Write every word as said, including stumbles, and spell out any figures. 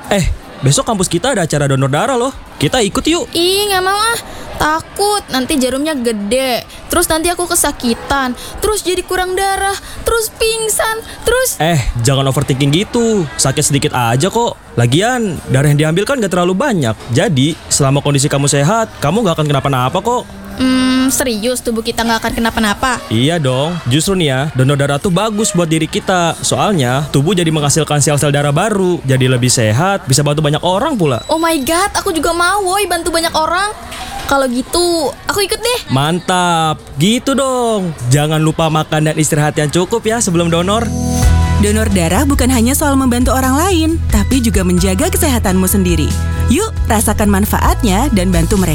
Eh, besok kampus kita ada acara donor darah loh. Kita ikut yuk. Ih, gak mau ah. Takut, nanti jarumnya gede. Terus nanti aku kesakitan. Terus jadi kurang darah. Terus pingsan. Terus... Eh, jangan overthinking gitu. Sakit sedikit aja kok. Lagian, darah yang diambil kan gak terlalu banyak. Jadi, selama kondisi kamu sehat, kamu gak akan kenapa-napa kok. Hmm, serius tubuh kita gak akan kenapa-napa? Iya dong, justru nih ya, donor darah tuh bagus buat diri kita. Soalnya, tubuh jadi menghasilkan sel-sel darah baru. Jadi lebih sehat, bisa bantu banyak orang pula. Oh my god, aku juga mau woy bantu banyak orang. Kalau gitu, aku ikut deh. Mantap, gitu dong. Jangan lupa makan dan istirahat yang cukup ya sebelum donor. Donor darah bukan hanya soal membantu orang lain, tapi juga menjaga kesehatanmu sendiri. Yuk, rasakan manfaatnya dan bantu mereka